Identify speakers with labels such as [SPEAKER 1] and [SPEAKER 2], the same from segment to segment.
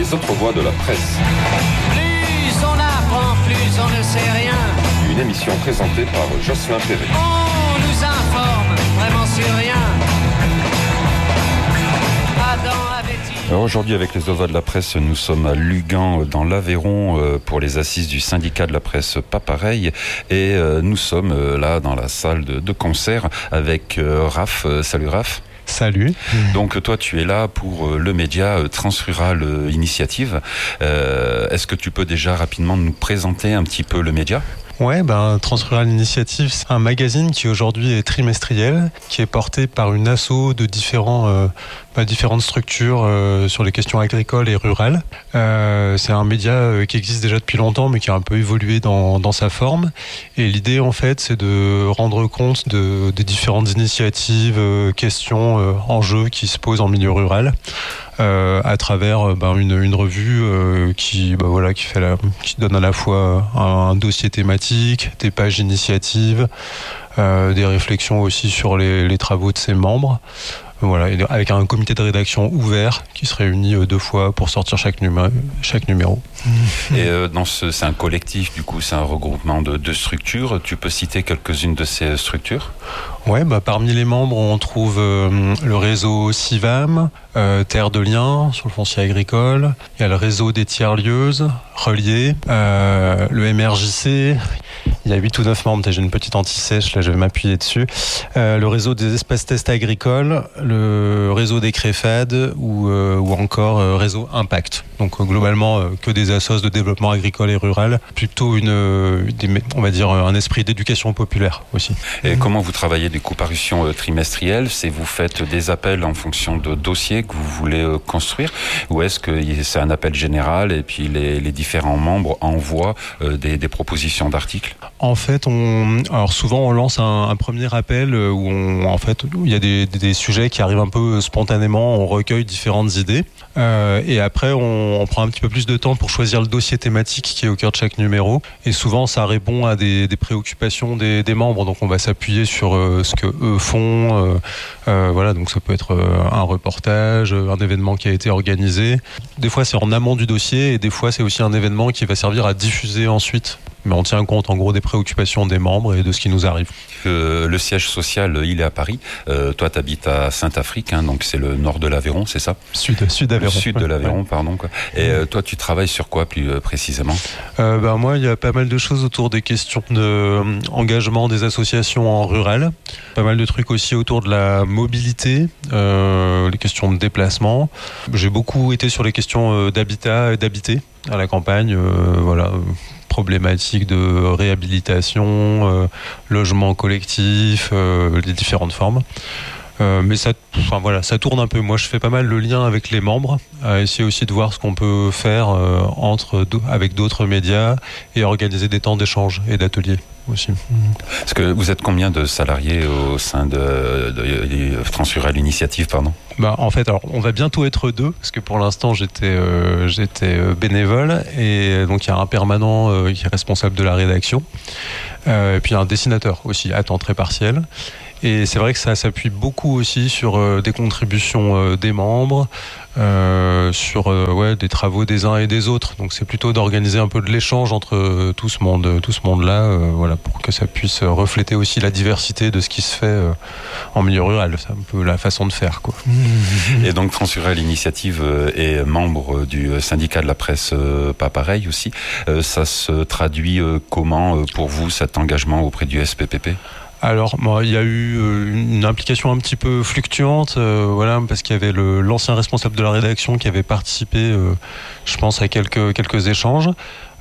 [SPEAKER 1] Les autres voix de la presse.
[SPEAKER 2] Plus on apprend, plus on ne sait rien.
[SPEAKER 1] Une émission présentée par Jocelyn Perret.
[SPEAKER 2] On nous informe vraiment sur rien. Adam avait-il...
[SPEAKER 1] Alors aujourd'hui, avec les OVA de la presse, nous sommes à Lugan, dans l'Aveyron, pour les assises du syndicat de la presse Pas Pareil. Et nous sommes là dans la salle de concert avec Raph. Salut Raph.
[SPEAKER 3] Salut.
[SPEAKER 1] Donc toi, tu es là pour le média Transrural Initiative. Est-ce que tu peux déjà rapidement nous présenter un petit peu le média ?
[SPEAKER 3] Ouais, Transrural Initiative, c'est un magazine qui aujourd'hui est trimestriel, qui est porté par une asso de différentes structures sur les questions agricoles et rurales. C'est un média qui existe déjà depuis longtemps, mais qui a un peu évolué dans sa forme. Et l'idée, en fait, c'est de rendre compte des différentes initiatives, questions, enjeux qui se posent en milieu rural. À travers une revue qui donne à la fois un dossier thématique, des pages d'initiative, des réflexions aussi sur les travaux de ses membres. Voilà, avec un comité de rédaction ouvert qui se réunit 2 fois pour sortir chaque numéro.
[SPEAKER 1] Et c'est un collectif, du coup, c'est un regroupement de structures. Tu peux citer quelques-unes de ces structures ?
[SPEAKER 3] Ouais, parmi les membres, on trouve le réseau CIVAM, Terre de Liens sur le foncier agricole. Il y a le réseau des tiers-lieuses, Relier, le MRJC. Il y a 8 ou 9 membres, j'ai une petite anti-sèche, là je vais m'appuyer dessus. Le réseau des espaces tests agricoles, le réseau des CREFAD ou encore réseau Impact. Donc globalement que des assos de développement agricole et rural, plutôt on va dire un esprit d'éducation populaire aussi.
[SPEAKER 1] Et comment vous travaillez du coup, parution trimestrielle ? C'est vous faites des appels en fonction de dossiers que vous voulez construire, ou est-ce que c'est un appel général et puis les différents membres envoient des propositions d'articles ?
[SPEAKER 3] En fait, souvent on lance un premier appel où il y a des sujets qui arrivent un peu spontanément, on recueille différentes idées et après on prend un petit peu plus de temps pour choisir le dossier thématique qui est au cœur de chaque numéro et souvent ça répond à des préoccupations des membres, donc on va s'appuyer sur ce que eux font, donc ça peut être un reportage, un événement qui a été organisé. Des fois c'est en amont du dossier et des fois c'est aussi un événement qui va servir à diffuser ensuite. Mais on tient compte en gros des préoccupations des membres et de ce qui nous arrive.
[SPEAKER 1] Le siège social, il est à Paris. Toi, tu habites à Saint-Affrique, donc c'est le nord de l'Aveyron, c'est ça ?
[SPEAKER 3] Sud d'Aveyron.
[SPEAKER 1] Sud de l'Aveyron, pardon. Quoi. Et toi, tu travailles sur quoi plus précisément ?
[SPEAKER 3] Moi, il y a pas mal de choses autour des questions d'engagement des associations en rural. Pas mal de trucs aussi autour de la mobilité, les questions de déplacement. J'ai beaucoup été sur les questions d'habitat et d'habiter à la campagne, problématiques de réhabilitation, logement collectif, les différentes formes. Mais ça tourne un peu. Moi, je fais pas mal le lien avec les membres, à essayer aussi de voir ce qu'on peut faire avec d'autres médias et organiser des temps d'échange et d'ateliers aussi.
[SPEAKER 1] Est-ce que vous êtes combien de salariés au sein de Transrural Initiative, pardon ?
[SPEAKER 3] En fait, on va bientôt être 2, parce que pour l'instant, j'étais bénévole, et donc il y a un permanent qui est responsable de la rédaction, et puis un dessinateur aussi, à temps très partiel. Et c'est vrai que ça s'appuie beaucoup aussi sur des contributions des membres, sur des travaux des uns et des autres. Donc c'est plutôt d'organiser un peu de l'échange entre tout ce monde-là, pour que ça puisse refléter aussi la diversité de ce qui se fait en milieu rural. C'est un peu la façon de faire, quoi.
[SPEAKER 1] Et donc Transrural Initiative est membre du syndicat de la presse Pas Pareil aussi. Ça se traduit comment pour vous cet engagement auprès du SPPP ?
[SPEAKER 3] Alors, il y a eu une implication un petit peu fluctuante, parce qu'il y avait l'ancien responsable de la rédaction qui avait participé, je pense, à quelques échanges.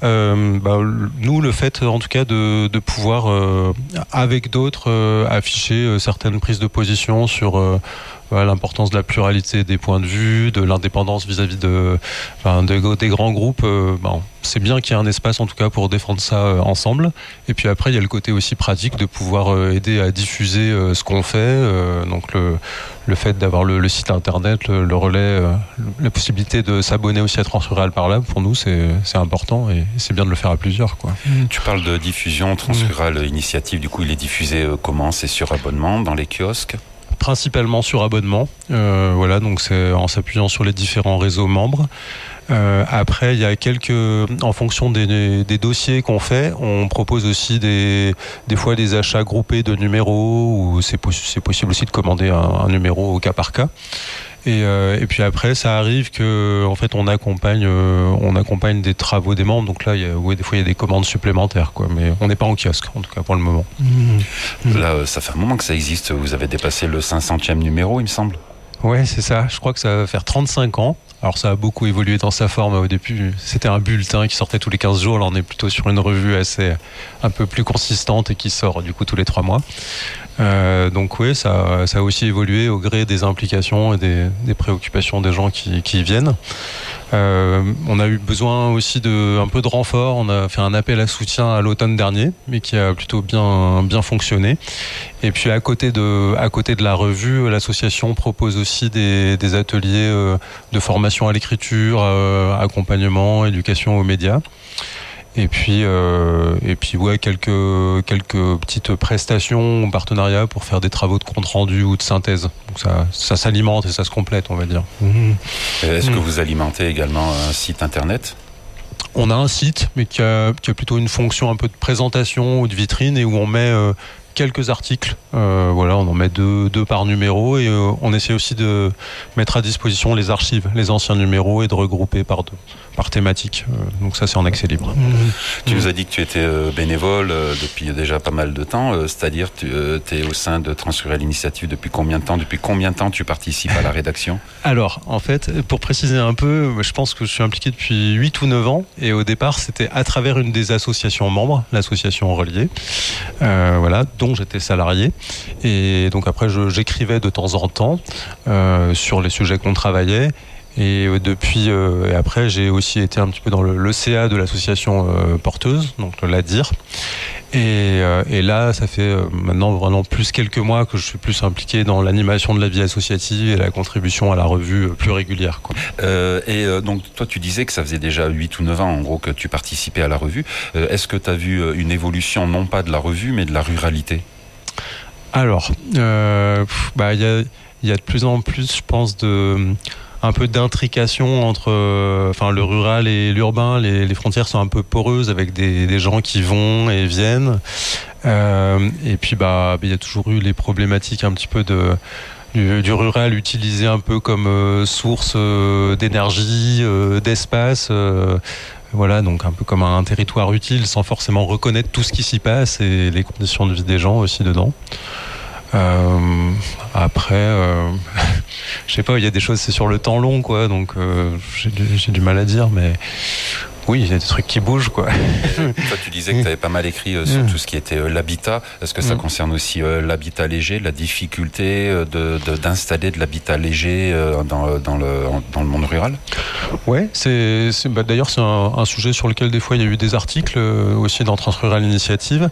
[SPEAKER 3] Nous, le fait, en tout cas, de pouvoir, avec d'autres, afficher certaines prises de position sur l'importance de la pluralité des points de vue, de l'indépendance vis-à-vis des grands groupes. C'est bien qu'il y ait un espace, en tout cas, pour défendre ça ensemble. Et puis après, il y a le côté aussi pratique de pouvoir aider à diffuser ce qu'on fait. Donc le fait d'avoir le site internet, le relais, la possibilité de s'abonner aussi à Transrural par là, pour nous, c'est important et c'est bien de le faire à plusieurs, quoi.
[SPEAKER 1] Tu parles de diffusion Transrural Initiative. Du coup, il est diffusé comment ? C'est sur abonnement, dans les kiosques ?
[SPEAKER 3] principalement sur abonnement. Voilà, donc c'est en s'appuyant sur les différents réseaux membres. Après, il y a en fonction des dossiers qu'on fait, on propose aussi des fois des achats groupés de numéros, ou c'est possible aussi de commander un numéro au cas par cas. Et puis après, ça arrive que en fait on accompagne des travaux des membres. Donc là, des fois il y a des commandes supplémentaires, quoi. Mais on n'est pas en kiosque, en tout cas pour le moment.
[SPEAKER 1] Là, ça fait un moment que ça existe. Vous avez dépassé le 500e numéro, il me semble.
[SPEAKER 3] Ouais, c'est ça. Je crois que ça va faire 35 ans. Alors ça a beaucoup évolué dans sa forme. Au début, c'était un bulletin qui sortait tous les 15 jours. Là, on est plutôt sur une revue un peu plus consistante et qui sort du coup tous les 3 mois. Donc oui, ça a aussi évolué au gré des implications et des préoccupations des gens qui viennent. On a eu besoin aussi un peu de renfort. On a fait un appel à soutien à l'automne dernier, mais qui a plutôt bien fonctionné. Et puis à côté de la revue, l'association propose aussi des ateliers de formation à l'écriture, accompagnement, éducation aux médias. Et puis ouais, quelques petites prestations en partenariat pour faire des travaux de compte rendu ou de synthèse. Donc ça s'alimente et ça se complète, on va dire.
[SPEAKER 1] Est-ce que vous alimentez également un site internet ?
[SPEAKER 3] On a un site, mais qui a plutôt une fonction un peu de présentation ou de vitrine, et où on met quelques articles. Voilà, on en met deux par numéro, et on essaie aussi de mettre à disposition les archives, les anciens numéros, et de regrouper par thématique. Donc ça, c'est en accès libre.
[SPEAKER 1] Tu nous as dit que tu étais bénévole depuis déjà pas mal de temps, c'est-à-dire tu es au sein de Transrurales Initiative depuis combien de temps ? Depuis combien de temps tu participes à la rédaction ?
[SPEAKER 3] Alors, en fait, pour préciser un peu, je pense que je suis impliqué depuis 8 ou 9 ans, et au départ, c'était à travers une des associations membres, l'association Relier, voilà, dont j'étais salarié. Et donc après, j'écrivais de temps en temps sur les sujets qu'on travaillait. Et et après, j'ai aussi été un petit peu dans le CA de l'association porteuse, donc l'ADIR. Et là, ça fait maintenant vraiment plus quelques mois que je suis plus impliqué dans l'animation de la vie associative et la contribution à la revue plus régulière, quoi.
[SPEAKER 1] Donc, toi, tu disais que ça faisait déjà 8 ou 9 ans, en gros, que tu participais à la revue. Est-ce que tu as vu une évolution, non pas de la revue, mais de la ruralité ?
[SPEAKER 3] Alors, il y a de plus en plus, je pense, un peu d'intrication entre le rural et l'urbain. Les frontières sont un peu poreuses, avec des gens qui vont et viennent. Et puis il y a toujours eu les problématiques un petit peu du rural utilisé un peu comme source d'énergie, d'espace. Voilà, donc un peu comme un territoire utile, sans forcément reconnaître tout ce qui s'y passe et les conditions de vie des gens aussi dedans. Après, je sais pas, il y a des choses, c'est sur le temps long, quoi, donc j'ai du mal à dire, mais oui, il y a des trucs qui bougent, quoi.
[SPEAKER 1] Toi, tu disais que tu avais pas mal écrit sur tout ce qui était l'habitat. Est-ce que ça concerne aussi l'habitat léger, la difficulté d'installer de l'habitat léger dans le monde rural ?
[SPEAKER 3] Ouais, d'ailleurs c'est un sujet sur lequel des fois il y a eu des articles aussi dans Transrurales Initiative,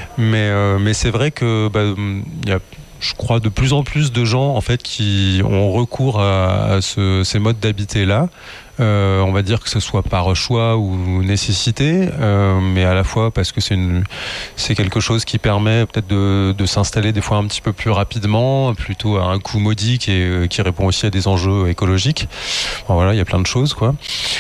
[SPEAKER 3] mais c'est vrai que il y a, je crois, de plus en plus de gens en fait qui ont recours à ces modes d'habiter là. On va dire que ce soit par choix ou nécessité, mais à la fois parce que c'est quelque chose qui permet peut-être de s'installer des fois un petit peu plus rapidement, plutôt à un coût modique, et qui répond aussi à des enjeux écologiques. Bon, voilà, il y a plein de choses, quoi.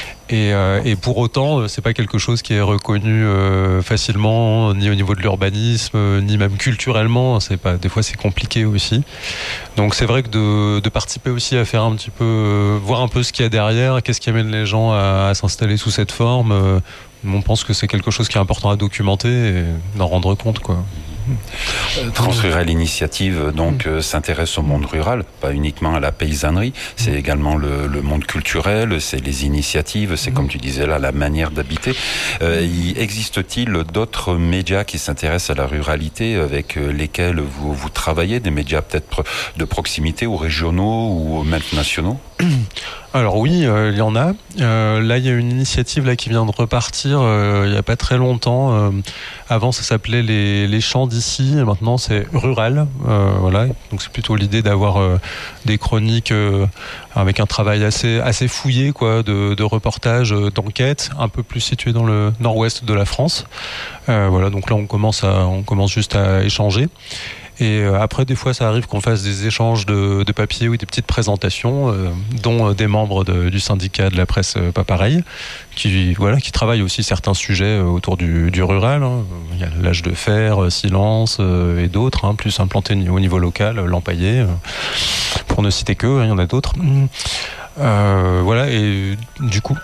[SPEAKER 3] Et pour autant, c'est pas quelque chose qui est reconnu facilement, ni au niveau de l'urbanisme, ni même culturellement. Des fois, c'est compliqué aussi. Donc, c'est vrai que de participer aussi à faire un petit peu, voir un peu ce qu'il y a derrière, qu'est-ce qui amène les gens à s'installer sous cette forme. On pense que c'est quelque chose qui est important à documenter et d'en rendre compte, quoi.
[SPEAKER 1] Transrurales Initiative s'intéresse au monde rural, pas uniquement à la paysannerie, c'est également le monde culturel, c'est les initiatives, c'est comme tu disais là, la manière d'habiter. Existe-t-il d'autres médias qui s'intéressent à la ruralité avec lesquels vous travaillez, des médias peut-être de proximité ou régionaux ou même nationaux ?
[SPEAKER 3] Alors oui, il y en a. Là, il y a une initiative là qui vient de repartir il n'y a pas très longtemps. Avant, ça s'appelait les champs d'ici, et maintenant c'est rural. Voilà. Donc c'est plutôt l'idée d'avoir des chroniques avec un travail assez fouillé, quoi, de reportage, d'enquête, un peu plus situé dans le nord-ouest de la France. Voilà. Donc là, on commence juste à échanger. Et après, des fois, ça arrive qu'on fasse des échanges de papier ou des petites présentations, dont des membres du syndicat de la presse pas pareil, qui travaillent aussi certains sujets autour du rural. Hein. Il y a l'âge de fer, silence et d'autres, hein, plus implantés au niveau local, l'empaillé, pour ne citer que, il y en a d'autres. Et du coup...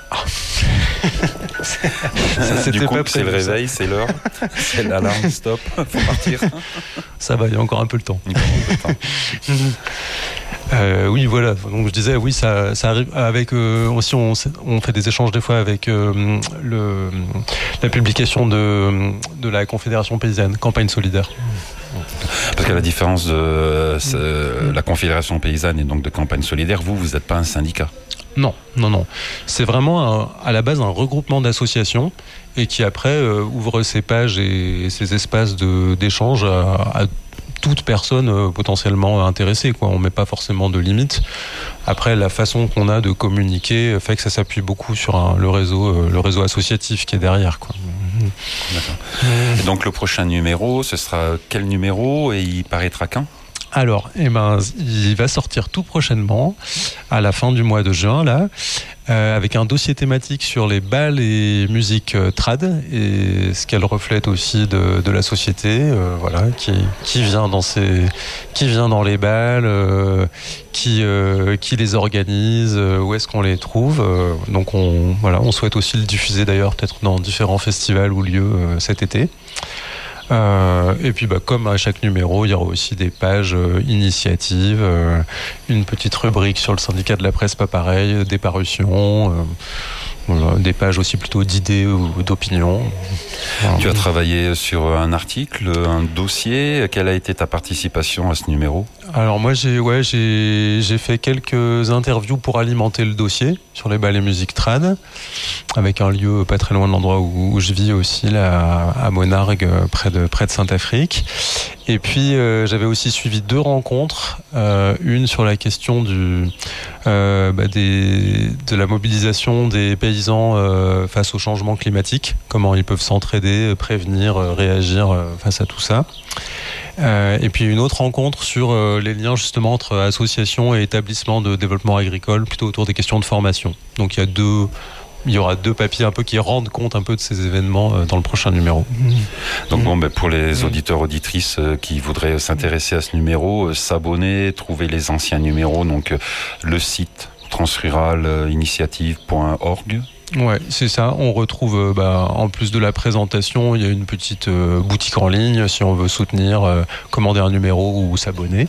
[SPEAKER 1] c'est le réveil, c'est l'heure, c'est l'alarme, stop, faut partir.
[SPEAKER 3] Ça va, il y a encore un peu le temps. Oui, voilà. Donc je disais, oui, ça arrive avec aussi. On fait des échanges des fois avec la publication de la Confédération paysanne, Campagne solidaire.
[SPEAKER 1] Parce qu'à la différence de la Confédération paysanne et donc de Campagne solidaire, vous n'êtes pas un syndicat.
[SPEAKER 3] Non. C'est vraiment à la base un regroupement d'associations et qui après ouvre ses pages et ses espaces d'échange à toute personne potentiellement intéressée, quoi. On met pas forcément de limites. Après, la façon qu'on a de communiquer fait que ça s'appuie beaucoup sur le réseau associatif qui est derrière, quoi.
[SPEAKER 1] D'accord. Et donc le prochain numéro, ce sera quel numéro et il paraîtra quand ?
[SPEAKER 3] Alors, il va sortir tout prochainement, à la fin du mois de juin, là, avec un dossier thématique sur les bals et musique trad, et ce qu'elle reflète aussi de la société, qui vient dans les bals, qui les organise, où est-ce qu'on les trouve. Donc on souhaite aussi le diffuser d'ailleurs peut-être dans différents festivals ou lieux cet été. Et puis comme à chaque numéro, il y aura aussi des pages initiatives, une petite rubrique sur le syndicat de la presse pas pareil, des parutions, des pages aussi plutôt d'idées ou d'opinions. Voilà.
[SPEAKER 1] Tu as travaillé sur un article, un dossier. Quelle a été ta participation à ce numéro ?
[SPEAKER 3] Alors moi j'ai fait quelques interviews pour alimenter le dossier sur les bals et musique trad, avec un lieu pas très loin de l'endroit où je vis aussi, là à Monargues, près de Saint-Afrique. Et puis j'avais aussi suivi 2 rencontres, une sur la question de la mobilisation des paysans face au changement climatique, comment ils peuvent s'entraider, prévenir, réagir face à tout ça. Et puis une autre rencontre sur les liens justement entre associations et établissements de développement agricole, plutôt autour des questions de formation. Donc il y aura 2 papiers un peu qui rendent compte un peu de ces événements dans le prochain numéro.
[SPEAKER 1] Donc pour les auditeurs, auditrices qui voudraient s'intéresser à ce numéro, s'abonner, trouver les anciens numéros, donc le site transruralinitiative.org.
[SPEAKER 3] Ouais, c'est ça. On retrouve, en plus de la présentation, il y a une petite boutique en ligne si on veut soutenir, commander un numéro ou s'abonner.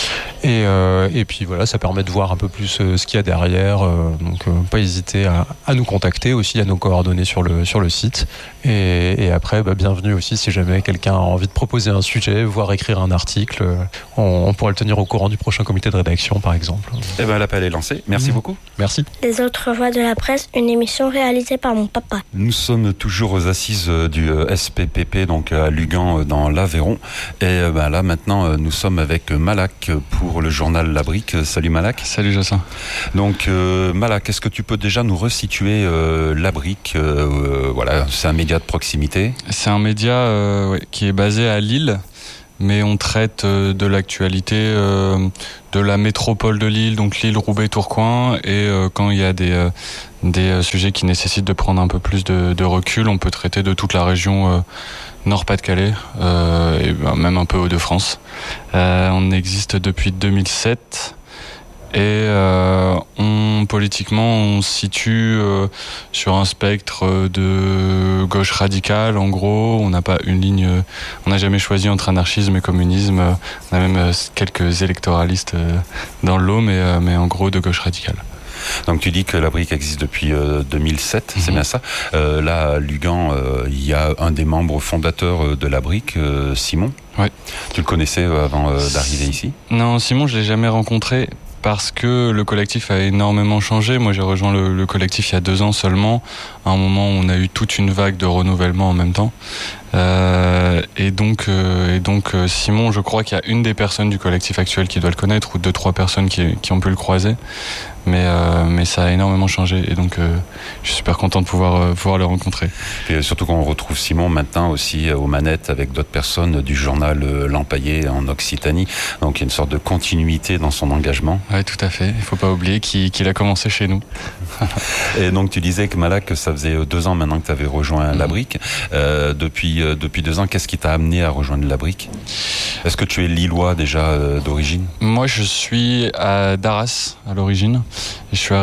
[SPEAKER 3] Et puis voilà, ça permet de voir un peu plus ce qu'il y a derrière. Donc pas hésiter à nous contacter aussi, à nos coordonnées sur le site. Et après, bienvenue aussi si jamais quelqu'un a envie de proposer un sujet, voire écrire un article. On pourra le tenir au courant du prochain comité de rédaction, par exemple.
[SPEAKER 1] L'appel est lancé. Merci beaucoup.
[SPEAKER 3] Merci.
[SPEAKER 4] Les autres voix de la presse, une émission réalisée par mon papa.
[SPEAKER 1] Nous sommes toujours aux assises du SPPP, donc à Lugan, dans l'Aveyron. Et là, maintenant, nous sommes avec Malak pour le journal La Brique. Salut Malak.
[SPEAKER 5] Salut Jossin.
[SPEAKER 1] Donc Malak, est-ce que tu peux déjà nous resituer La Brique ? C'est un média de proximité.
[SPEAKER 5] C'est un média qui est basé à Lille, mais on traite de l'actualité de la métropole de Lille, donc Lille, Roubaix, Tourcoing, et quand il y a des sujets qui nécessitent de prendre un peu plus de recul, on peut traiter de toute la région Nord-Pas-de-Calais, et même un peu Hauts-de-France. On existe depuis 2007. Et politiquement, on se situe sur un spectre de gauche radicale. En gros, on n'a pas une ligne. On n'a jamais choisi entre anarchisme et communisme. On a même quelques électoralistes dans le lot, mais en gros de gauche radicale.
[SPEAKER 1] Donc tu dis que La Brique existe depuis 2007, c'est bien ça. Là, à Lugan, il y a un des membres fondateurs de La Brique, Simon.
[SPEAKER 5] Ouais. Tu
[SPEAKER 1] le connaissais avant d'arriver ici ?
[SPEAKER 5] Non, Simon, je l'ai jamais rencontré. Parce que le collectif a énormément changé. Moi, j'ai rejoint le collectif il y a 2 ans seulement, à un moment où on a eu toute une vague de renouvellement en même temps. Et donc Simon, je crois qu'il y a une des personnes du collectif actuel qui doit le connaître, ou 2-3 personnes qui ont pu le croiser. Mais ça a énormément changé, et donc je suis super content de pouvoir le rencontrer.
[SPEAKER 1] Et surtout qu'on retrouve Simon maintenant aussi aux manettes avec d'autres personnes du journal L'Empaillé en Occitanie. Donc il y a une sorte de continuité dans son engagement.
[SPEAKER 5] Oui, tout à fait. Il ne faut pas oublier qu'il a commencé chez nous.
[SPEAKER 1] Et donc tu disais que Malak, ça faisait 2 ans maintenant que tu avais rejoint la Brique. Depuis 2 ans, qu'est-ce qui t'a amené à rejoindre la Brique ? Est-ce que tu es lillois déjà d'origine ?
[SPEAKER 5] Moi, je suis d'Arras à l'origine. Et je suis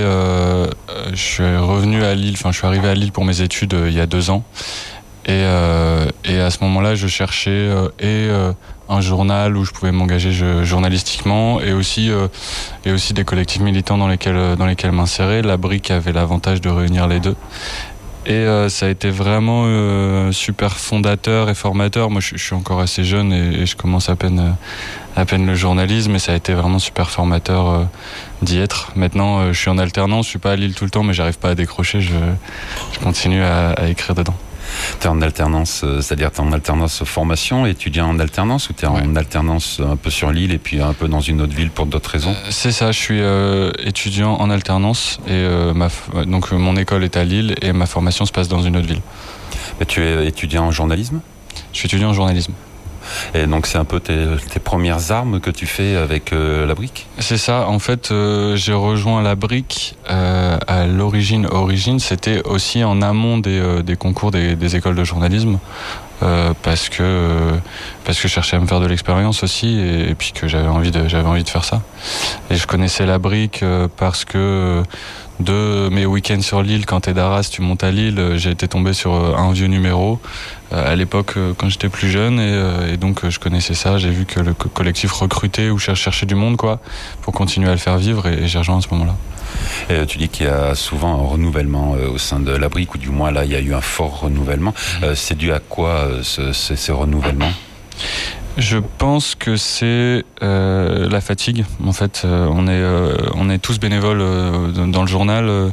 [SPEAKER 5] revenu à Lille. Enfin, je suis arrivé à Lille pour mes études il y a 2 ans. Et à ce moment-là, je cherchais un journal où je pouvais m'engager journalistiquement, et aussi des collectifs militants dans lesquels m'insérer. La Brique avait l'avantage de réunir les deux. Et ça a été vraiment super fondateur et formateur. Moi, je suis encore assez jeune et je commence à peine le journalisme, et ça a été vraiment super formateur d'y être. Maintenant, je suis en alternance, je suis pas à Lille tout le temps, mais j'arrive pas à décrocher. Je continue à écrire dedans.
[SPEAKER 1] T'es en alternance, c'est-à-dire t'es en alternance formation, étudiant en alternance, ou t'es en alternance un peu sur l'île et puis un peu dans une autre ville pour d'autres raisons ?
[SPEAKER 5] C'est ça, je suis étudiant en alternance, et donc mon école est à Lille et ma formation se passe dans une autre ville.
[SPEAKER 1] Mais tu es étudiant en journalisme ?
[SPEAKER 5] Je suis étudiant en journalisme.
[SPEAKER 1] Et donc c'est un peu tes premières armes que tu fais avec la Brique ?
[SPEAKER 5] C'est ça, en fait j'ai rejoint la Brique à l'origine, c'était aussi en amont des concours des écoles de journalisme, parce que je cherchais à me faire de l'expérience aussi, et puis que j'avais envie de faire ça. Et je connaissais la Brique parce que de mes week-ends sur Lille, quand t'es d'Arras, tu montes à Lille, j'ai été tombé sur un vieux numéro à l'époque quand j'étais plus jeune, et donc je connaissais ça. J'ai vu que le collectif recrutait ou cherchait du monde pour continuer à le faire vivre, et j'ai rejoint à ce moment-là.
[SPEAKER 1] Et tu dis qu'il y a souvent un renouvellement au sein de la Brique, ou du moins là il y a eu un fort renouvellement. C'est dû à quoi ces renouvellements ?
[SPEAKER 5] Je pense que c'est la fatigue. En fait, on est tous bénévoles dans le journal.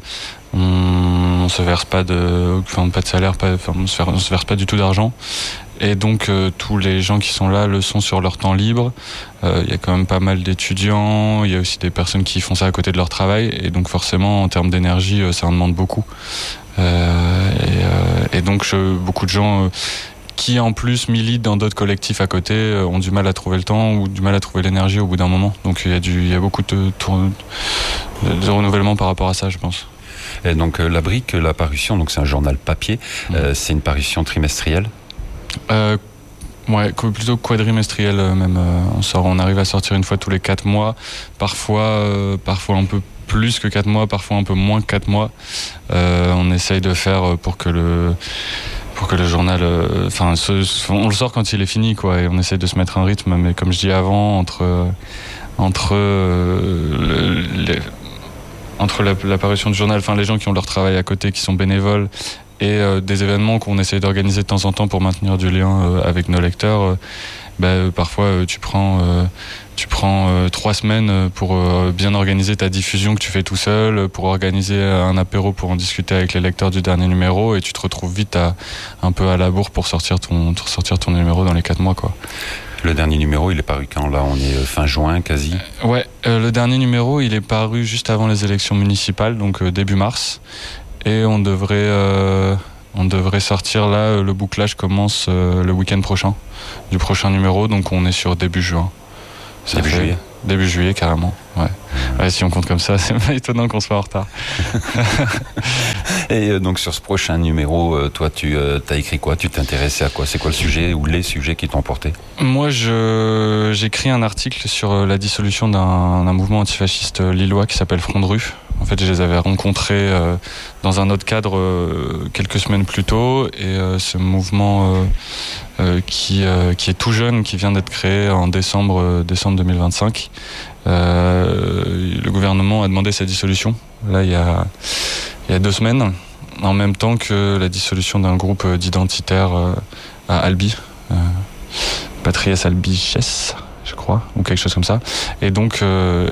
[SPEAKER 5] On se verse pas de salaire, on se verse pas du tout d'argent. Et donc tous les gens qui sont là le sont sur leur temps libre. Il y a quand même pas mal d'étudiants. Il y a aussi des personnes qui font ça à côté de leur travail. Et donc forcément, en termes d'énergie, ça en demande beaucoup. Et donc beaucoup de gens qui en plus militent dans d'autres collectifs à côté ont du mal à trouver le temps ou du mal à trouver l'énergie au bout d'un moment. Donc il y a beaucoup de renouvellement par rapport à ça, je pense.
[SPEAKER 1] Et donc la Brique, la parution, donc c'est un journal papier, c'est une parution trimestrielle ?
[SPEAKER 5] Ouais, plutôt quadrimestrielle même. On arrive à sortir une fois tous les 4 mois, parfois un peu plus que 4 mois, parfois un peu moins que 4 mois. On essaye de faire pour que le journal, on le sort quand il est fini, et on essaie de se mettre un rythme, mais comme je dis avant, entre l'apparition du journal, les gens qui ont leur travail à côté, qui sont bénévoles, et des événements qu'on essaie d'organiser de temps en temps pour maintenir du lien avec nos lecteurs, parfois tu prends 3 semaines pour bien organiser ta diffusion que tu fais tout seul, pour organiser un apéro pour en discuter avec les lecteurs du dernier numéro, et tu te retrouves vite un peu à la bourre pour sortir ton numéro dans les 4 mois,
[SPEAKER 1] Le dernier numéro, il est paru quand ? Là, on est fin juin, quasi.
[SPEAKER 5] Ouais, le dernier numéro, il est paru juste avant les élections municipales, donc début mars. Et on devrait sortir là, le bouclage commence le week-end prochain, du prochain numéro, donc on est sur début juin.
[SPEAKER 1] Juillet ?
[SPEAKER 5] Début juillet, carrément, ouais. Si on compte comme ça, c'est pas étonnant qu'on soit en retard.
[SPEAKER 1] Et donc sur ce prochain numéro, toi tu as écrit quoi ? Tu t'intéressais à quoi ? C'est quoi le sujet ou les sujets qui t'ont porté ?
[SPEAKER 5] Moi j'écris un article sur la dissolution d'un mouvement antifasciste lillois qui s'appelle Front de rue. En fait, je les avais rencontrés dans un autre cadre quelques semaines plus tôt, et ce mouvement qui est tout jeune, qui vient d'être créé en décembre 2025. Le gouvernement a demandé sa dissolution, là il y a 2 semaines, en même temps que la dissolution d'un groupe d'identitaires à Albi, Patrias Albiges, je crois, ou quelque chose comme ça. Et donc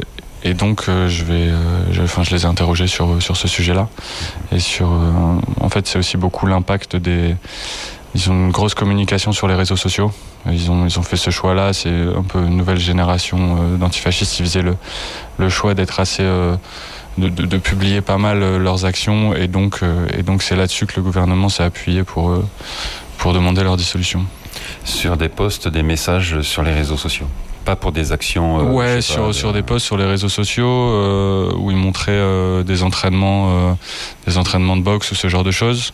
[SPEAKER 5] je les ai interrogés sur ce sujet-là, et en fait c'est aussi beaucoup l'impact ils ont une grosse communication sur les réseaux sociaux. Ils ont fait ce choix-là. C'est un peu une nouvelle génération d'antifascistes. Ils faisaient le choix d'être assez de publier pas mal leurs actions, et donc c'est là-dessus que le gouvernement s'est appuyé pour demander leur dissolution.
[SPEAKER 1] Sur des posts, des messages sur les réseaux sociaux, pas pour des actions.
[SPEAKER 5] Sur des posts sur les réseaux sociaux où ils montraient des entraînements de boxe ou ce genre de choses.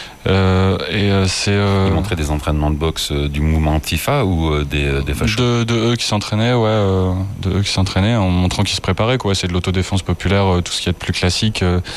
[SPEAKER 1] Ils montraient des entraînements de boxe du mouvement Antifa ou des fachos.
[SPEAKER 5] De eux qui s'entraînaient, en montrant qu'ils se préparaient, quoi. C'est de l'autodéfense populaire, tout ce qui est de plus classique.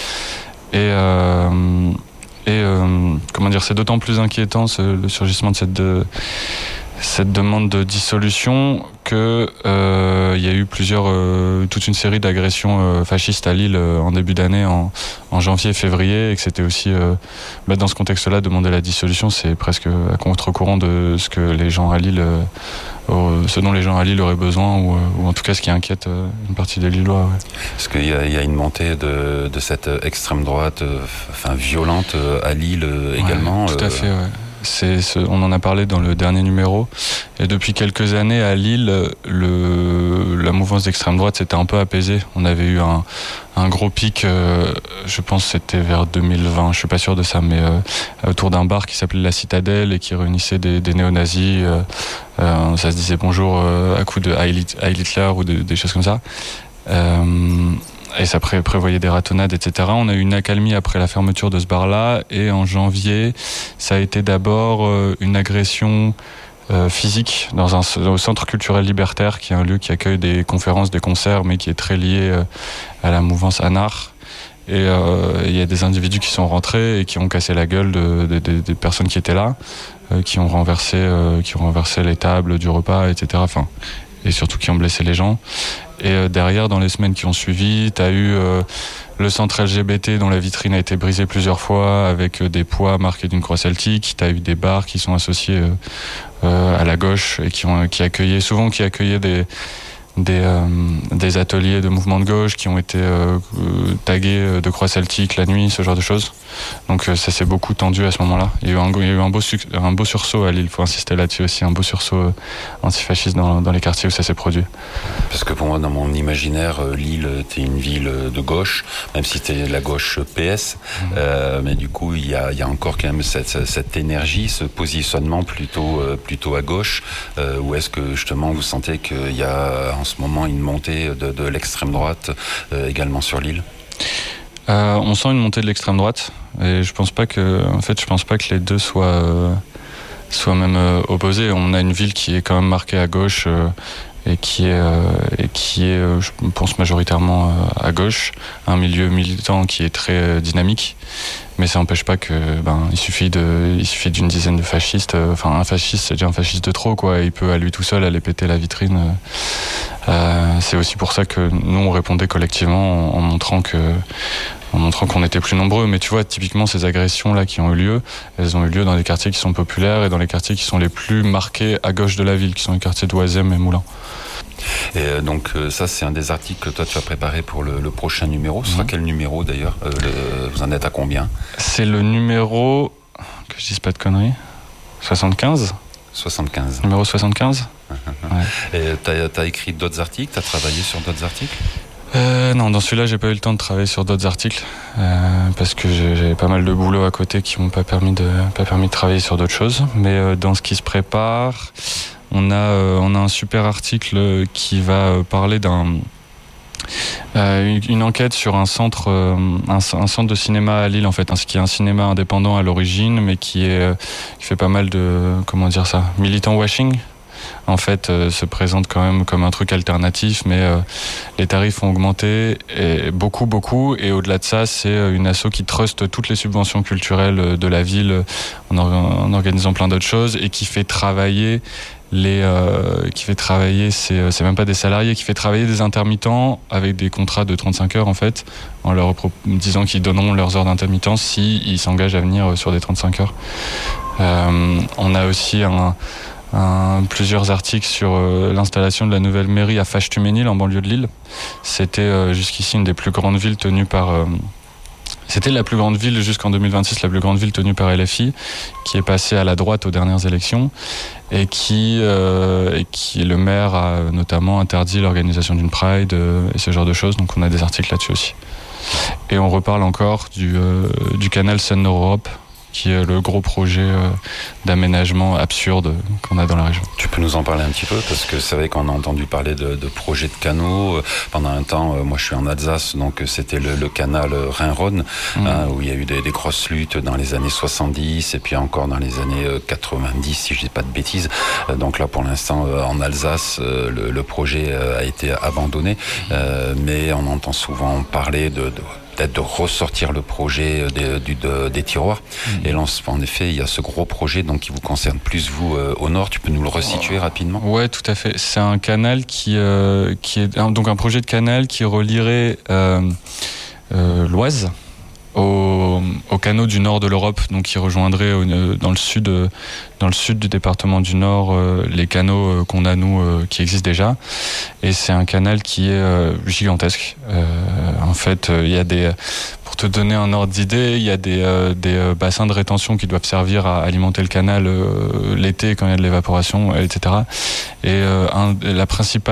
[SPEAKER 5] Comment dire, c'est d'autant plus inquiétant le surgissement de cette demande de dissolution que il y a eu toute une série d'agressions fascistes à Lille en début d'année, en janvier et février, et que c'était aussi dans ce contexte-là, demander la dissolution, c'est presque à contre-courant de ce que les gens à Lille ce dont les gens à Lille auraient besoin, ou en tout cas ce qui inquiète une partie des Lillois. Ouais.
[SPEAKER 1] Parce qu'il y a une montée de cette extrême droite violente à Lille également.
[SPEAKER 5] Tout à fait, ouais. On en a parlé dans le dernier numéro, et depuis quelques années à Lille, la mouvance d'extrême droite s'était un peu apaisée. On avait eu un gros pic, je pense que c'était vers 2020, je suis pas sûr de ça, mais autour d'un bar qui s'appelait La Citadelle et qui réunissait des néo-nazis. Ça se disait bonjour à coups de Heil Hitler ou des choses comme ça. Et ça prévoyait des ratonnades, etc. On a eu une accalmie après la fermeture de ce bar-là, et en janvier, ça a été d'abord une agression physique au Centre culturel libertaire, qui est un lieu qui accueille des conférences, des concerts, mais qui est très lié à la mouvance ANAR. Et il y a des individus qui sont rentrés et qui ont cassé la gueule des personnes qui étaient là, qui ont renversé les tables du repas, etc. Et surtout qui ont blessé les gens. Et derrière, dans les semaines qui ont suivi, tu as eu le centre LGBT dont la vitrine a été brisée plusieurs fois avec des poids marqués d'une croix celtique. Tu as eu des bars qui sont associés à la gauche et qui accueillaient des ateliers de mouvement de gauche qui ont été tagués de croix celtique la nuit, ce genre de choses. Donc ça s'est beaucoup tendu à ce moment-là. Il y a eu un beau sursaut à Lille, il faut insister là-dessus aussi, un beau sursaut antifasciste dans les quartiers où ça s'est produit.
[SPEAKER 1] Parce que pour moi, dans mon imaginaire, Lille était une ville de gauche, même si c'était la gauche PS, mais du coup il y a encore quand même cette énergie, ce positionnement plutôt à gauche, ou est-ce que justement vous sentez qu'il y a en ce moment une montée de l'extrême droite également sur Lille?
[SPEAKER 5] On sent une montée de l'extrême droite, et je pense pas que les deux soient même opposés. On a une ville qui est quand même marquée à gauche et qui est, je pense, majoritairement à gauche, un milieu militant qui est très dynamique. Mais ça n'empêche pas que il suffit d'une dizaine de fascistes. Un fasciste, c'est déjà un fasciste de trop, quoi. Il peut à lui tout seul aller péter la vitrine. C'est aussi pour ça que nous on répondait collectivement en montrant qu'on était plus nombreux. Mais tu vois, typiquement ces agressions là qui ont eu lieu, elles ont eu lieu dans des quartiers qui sont populaires et dans les quartiers qui sont les plus marqués à gauche de la ville, qui sont les quartiers d'Oisem et Moulins.
[SPEAKER 1] Et donc ça, c'est un des articles que toi tu as préparé pour le prochain numéro. Ce sera quel numéro d'ailleurs? Vous en êtes à combien? C'est
[SPEAKER 5] le numéro, que je dise pas de conneries, 75. Numéro 75.
[SPEAKER 1] Ouais. Et t'as écrit d'autres articles? T'as travaillé sur d'autres articles?
[SPEAKER 5] Non, dans celui-là, j'ai pas eu le temps de travailler sur d'autres articles parce que j'avais pas mal de boulot à côté qui m'ont pas permis de travailler sur d'autres choses. Mais dans ce qui se prépare, on a un super article qui va parler une enquête sur un centre de cinéma à Lille, en fait, qui est un cinéma indépendant à l'origine, mais qui fait pas mal de, militant washing. En fait, se présente quand même comme un truc alternatif, mais les tarifs ont augmenté et beaucoup, et au-delà de ça, c'est une asso qui truste toutes les subventions culturelles de la ville en organisant plein d'autres choses, et qui fait travailler c'est même pas des salariés, qui fait travailler des intermittents avec des contrats de 35 heures, en fait, en leur disant qu'ils donneront leurs heures d'intermittence s'ils s'engagent à venir sur des 35 heures. On a aussi plusieurs articles sur l'installation de la nouvelle mairie à Fâche-Tuménil, en banlieue de Lille. C'était jusqu'ici une des plus grandes villes tenues par C'était la plus grande ville jusqu'en 2026, la plus grande ville tenue par LFI, qui est passée à la droite aux dernières élections et qui le maire a notamment interdit l'organisation d'une Pride et ce genre de choses. Donc on a des articles là-dessus aussi. Et on reparle encore du canal Sun-Nord-Europe, qui est le gros projet d'aménagement absurde qu'on a dans la région. Tu peux nous en parler un petit peu, parce que c'est vrai qu'on a entendu parler de projets de canaux. Pendant un temps, moi je suis en Alsace, donc c'était le canal Rhin-Rhône, où il y a eu des grosses luttes dans les années 70 et puis encore dans les années 90, si je dis pas de bêtises. Donc là pour l'instant en Alsace, le projet a été abandonné, mais on entend souvent parler peut-être de ressortir le projet des tiroirs. Et là, en effet, il y a ce gros projet donc, qui vous concerne plus, vous, au nord. Tu peux nous le resituer rapidement ? Ouais, tout à fait. C'est un canal qui est donc un projet de canal qui relierait l'Oise au canaux du nord de l'Europe, donc qui rejoindrait dans le sud du département du Nord les canaux qu'on a nous qui existent déjà. Et c'est un canal qui est gigantesque. En fait, il y a pour te donner un ordre d'idée, il y a des bassins de rétention qui doivent servir à alimenter le canal l'été quand il y a de l'évaporation, etc. Et le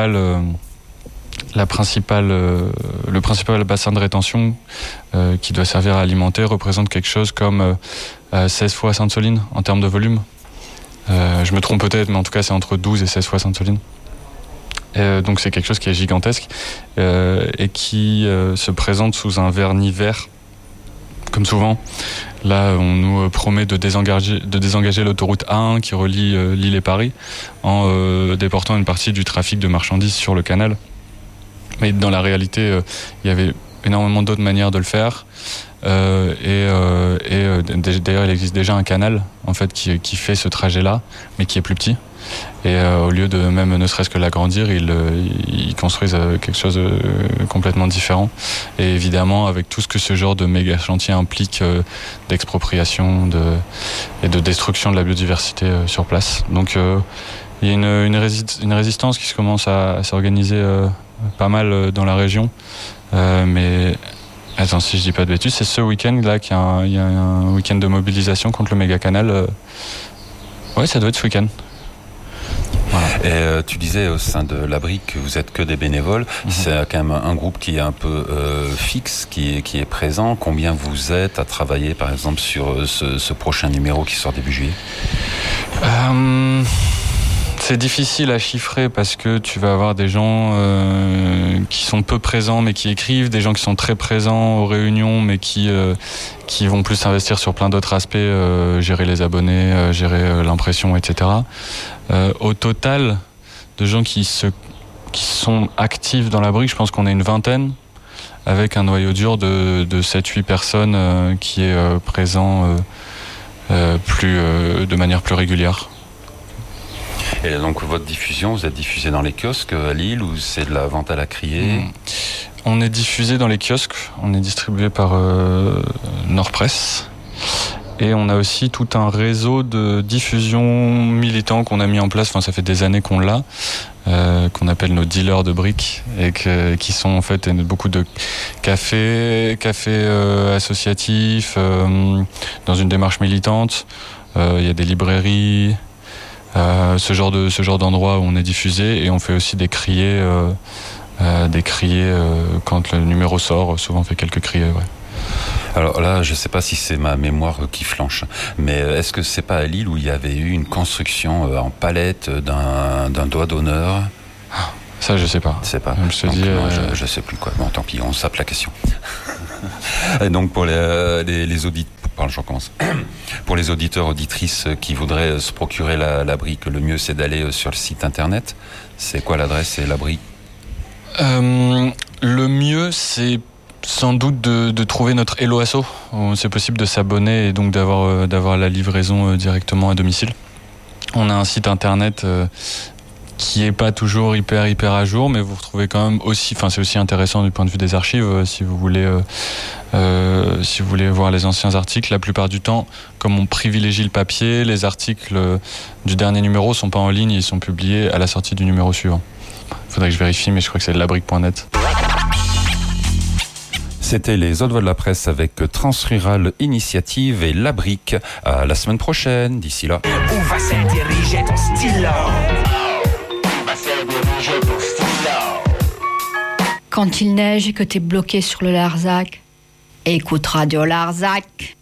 [SPEAKER 5] principal bassin de rétention qui doit servir à alimenter représente quelque chose comme 16 fois Sainte-Soline en termes de volume. Je me trompe peut-être, mais en tout cas c'est entre 12 et 16 fois Sainte-Soline. Donc c'est quelque chose qui est gigantesque et qui se présente sous un vernis vert, comme souvent. Là, on nous promet de désengager l'autoroute A1 qui relie Lille et Paris en déportant une partie du trafic de marchandises sur le canal. Mais dans la réalité, il y avait énormément d'autres manières de le faire. D'ailleurs, il existe déjà un canal en fait qui fait ce trajet-là, mais qui est plus petit. Et au lieu de même ne serait-ce que l'agrandir, ils construisent quelque chose de complètement différent. Et évidemment, avec tout ce que ce genre de méga chantier implique d'expropriation et de destruction de la biodiversité sur place. Donc, il y a une résistance qui commence à s'organiser pas mal dans la région. Mais attends, si je dis pas de bêtises, c'est ce week-end là qu'il y a un week-end de mobilisation contre le méga canal. Ouais, ça doit être ce week-end. Voilà.
[SPEAKER 1] Et tu disais au sein de l'abri que vous êtes que des bénévoles. C'est quand même un groupe qui est un peu fixe, qui est présent. Combien vous êtes à travailler, par exemple, sur ce prochain numéro qui sort début juillet ?
[SPEAKER 5] C'est difficile à chiffrer parce que tu vas avoir des gens qui sont peu présents mais qui écrivent, des gens qui sont très présents aux réunions mais qui vont plus s'investir sur plein d'autres aspects, gérer les abonnés, gérer l'impression, etc. Au total, de gens qui sont actifs dans la brique, je pense qu'on est une vingtaine, avec un noyau dur de 7-8 personnes qui est présent de manière plus régulière.
[SPEAKER 1] Et donc votre diffusion, vous êtes diffusé dans les kiosques à Lille ou c'est de la vente à la criée ?
[SPEAKER 5] On est diffusé dans les kiosques, on est distribué par Nord-Presse. Et on a aussi tout un réseau de diffusion militant qu'on a mis en place, enfin ça fait des années qu'on l'a, qu'on appelle nos dealers de briques, et qui sont en fait beaucoup de cafés associatifs, dans une démarche militante. Il y a des librairies, ce genre d'endroit où on est diffusé, et on fait aussi des criers quand le numéro sort. Souvent on fait quelques criers, ouais.
[SPEAKER 1] Alors là, je ne sais pas si c'est ma mémoire qui flanche, mais est-ce que c'est pas à Lille où il y avait eu une construction en palette d'un doigt d'honneur ?
[SPEAKER 5] Ça, je sais pas.
[SPEAKER 1] Je sais pas. Je sais plus quoi. Bon, tant pis, on sape la question. Et donc pour les auditeurs, je recommence. Pour les auditeurs, auditrices qui voudraient se procurer la brique, le mieux c'est d'aller sur le site internet. C'est quoi l'adresse ? C'est la brique ?
[SPEAKER 5] Le mieux, c'est sans doute de trouver notre Hello Asso. C'est possible de s'abonner et donc d'avoir la livraison directement à domicile. On a un site internet qui est pas toujours hyper à jour, mais vous retrouvez quand même aussi, enfin c'est aussi intéressant du point de vue des archives si vous voulez voir les anciens articles. La plupart du temps, comme on privilégie le papier, les articles du dernier numéro sont pas en ligne, ils sont publiés à la sortie du numéro suivant. Faudrait que je vérifie, mais je crois que c'est labrique.net.
[SPEAKER 1] C'était les autres voix de la presse avec Transrural Initiative et La Brique. À la semaine prochaine, d'ici là.
[SPEAKER 6] Où va se diriger ton stylo?
[SPEAKER 7] Quand il neige et que t'es bloqué sur le Larzac, écoute Radio Larzac.